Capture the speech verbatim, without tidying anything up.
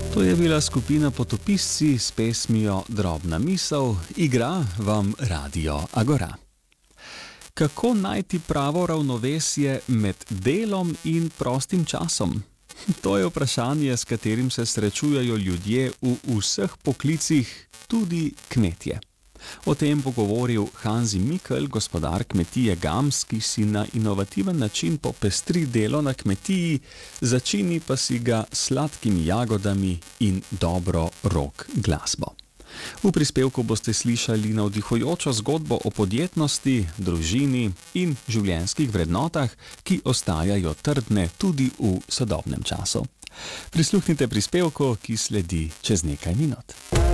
To je bila skupina Potopisci s pesmijo Drobna misel, igra vam Radio Agora. Kako najti pravo ravnovesje med delom in prostim časom? To je vprašanje, s katerim se srečujejo ljudje v vseh poklicih, tudi kmetje. O tem bo govoril Hanzi Mikl, gospodar kmetije Gams, ki si na inovativen način popestri delo na kmetiji, začini pa si ga s sladkimi jagodami in dobro rock glasbo. V prispevku boste slišali navdihujočo zgodbo o podjetnosti, družini in življenjskih vrednotah, ki ostajajo trdne tudi v sodobnem času. Prisluhnite prispevku, ki sledi čez nekaj minut.